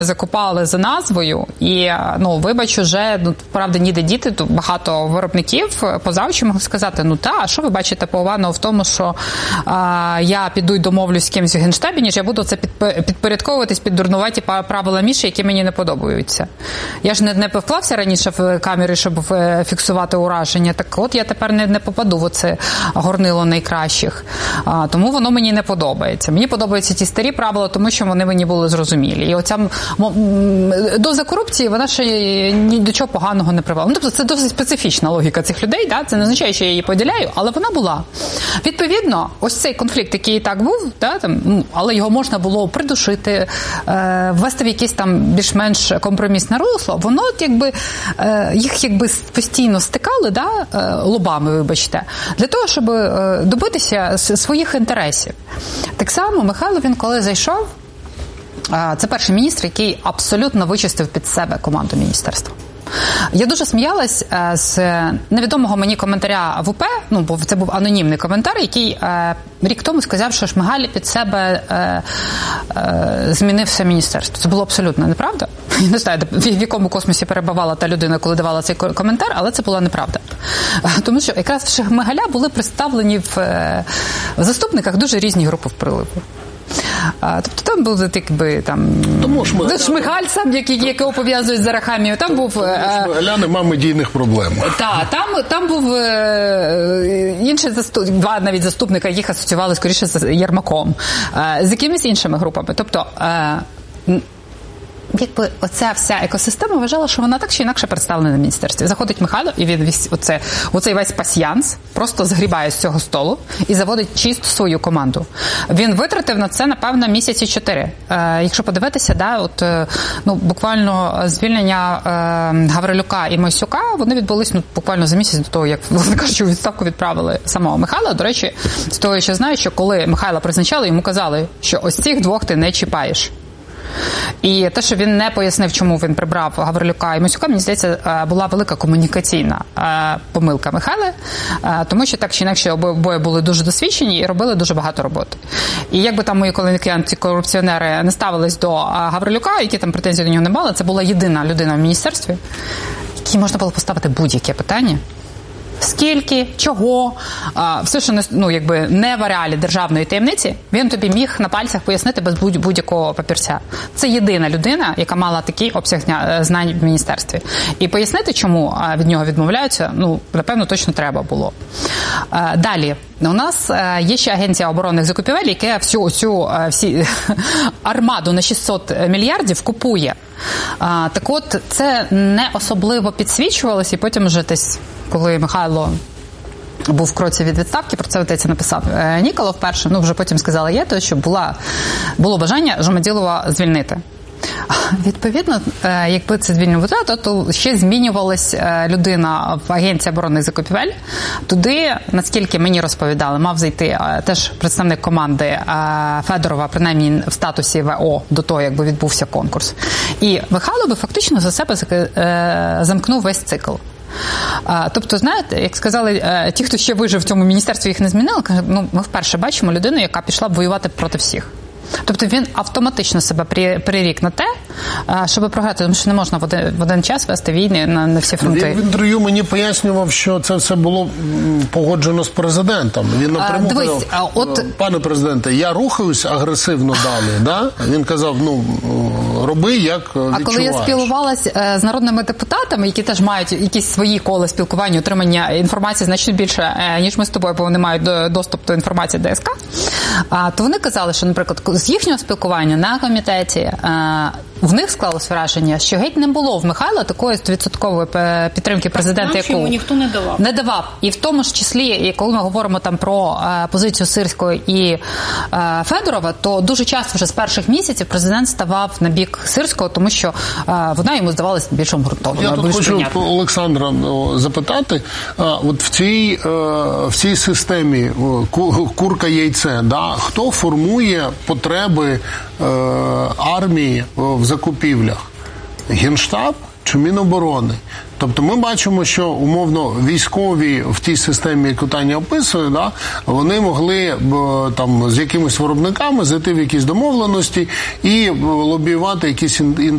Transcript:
закопали за назвою, і, вибач, уже, правда, ніде діти, тут багато виробників позавчі могли сказати, а що ви бачите поганого в тому, що я піду й домовлюсь з кимось в Генштабі, ніж я буду це підпорядковуватись під дурнуваті правила Міші, які мені не подобаються. Я ж не вклався раніше в камери, щоб фіксувати ураження, так от я тепер не попаду в оце горнило найкращих. Тому воно мені не подобається. Мені подобаються ті старі правила, тому що вони мені були зрозумілі. І оця доза корупції, вона ще ні до чого поганого не привела. Тобто це досить специфічна логіка цих людей, да? Це не означає, що я її поділяю, але вона була. Відповідно, ось цей конфлікт, який і так був, да, але його можна було придушити, ввести в якесь там більш-менш компромісне русло, воно їх постійно стикали, да, лобами, вибачте, для того, щоб добитися своїх інтересів. Так само Михайло, він коли зайшов, це перший міністр, який абсолютно вичистив під себе команду міністерства. Я дуже сміялась з невідомого мені коментаря в УП, бо це був анонімний коментар, який рік тому сказав, що Шмигаль під себе змінив все міністерство. Це було абсолютно неправда. Я не знаю, в якому космосі перебувала та людина, коли давала цей коментар, але це була неправда. Тому що якраз в Шмигаля були представлені в заступниках дуже різні групи впливу. Тобто там був Шмигаль сам, якого пов'язують з Арахамією, там був... Шмигаля нема медійних проблем. Так, там був інший два навіть заступника, їх асоціювали скоріше з Єрмаком, з якимись іншими групами. Тобто, оця вся екосистема вважала, що вона так чи інакше представлена на міністерстві. Заходить Михайло, і він оцей весь пасьянс просто згрібає з цього столу і заводить чисто свою команду. Він витратив на це, напевно, місяці 4. Якщо подивитися, буквально звільнення Гаврилюка і Мойсюка, вони відбулись буквально за місяць до того, як, власне кажучи, у відставку відправили самого Михайла. До речі, з того, що знаю, що коли Михайла призначали, йому казали, що ось цих двох ти не чіпаєш. І те, що він не пояснив, чому він прибрав Гаврилюка і Мосюка, мені здається, була велика комунікаційна помилка Михайла, тому що так чи інакше обоє були дуже досвідчені і робили дуже багато роботи. І якби там мої колеги-антикорупціонери не ставились до Гаврилюка, які там претензій до нього не мали, це була єдина людина в міністерстві, якій можна було поставити будь-яке питання. Скільки, чого, все, що не в ареалі державної таємниці, він тобі міг на пальцях пояснити без будь-якого папірця. Це єдина людина, яка мала такий обсяг знань в міністерстві. І пояснити, чому від нього відмовляються, напевно, точно треба було. Далі. У нас є ще Агенція оборонних закупівель, яка всю армаду на 600 мільярдів купує. Так от, це не особливо підсвічувалося, і потім вже десь, коли Михайло був в кроці від відставки, про це отець написав Ніколов вперше, вже потім сказала я, то що було бажання Жумаділова звільнити. Відповідно, якби це звільнював, то ще змінювалась людина в Агенції оборонних закупівель. Туди, наскільки мені розповідали, мав зайти теж представник команди Федорова, принаймні в статусі ВО, до того, якби відбувся конкурс. І Михайло би фактично за себе замкнув весь цикл. Тобто, знаєте, як сказали ті, хто ще вижив в цьому міністерстві, їх не змінили, ми вперше бачимо людину, яка пішла б воювати проти всіх. Тобто він автоматично себе прирік на те, щоб програти, тому що не можна в один час вести війни на всі фронти. Він в інтерв'ю мені пояснював, що це все було погоджено з президентом. Він напряму казав, пане президенте, я рухаюсь агресивно далі, да? Він казав, роби, як відчуваєш. А коли я спілкувалася з народними депутатами, які теж мають якісь свої кола спілкування, отримання інформації значно більше, ніж ми з тобою, бо вони мають доступ до інформації ДСК, то вони казали, що, наприклад, з їхнього спілкування на комітеті в них склалось враження, що геть не було в Михайла такої 100% підтримки президента, яку йому ніхто не давав. Не давав. І в тому ж числі, коли ми говоримо там про позицію Сирського і Федорова, то дуже часто вже з перших місяців президент ставав на бік Сирського, тому що вона йому здавалася більш обґрунтованою. Я тут хочу Олександра запитати, от в цій системі курка-яйце, хто формує потреби армії в закупівлях? Генштаб чи Міноборони. Тобто ми бачимо, що умовно військові в тій системі, яку Таня описує, да, вони могли там з якимись виробниками зайти в якісь домовленості і лобіювати якісь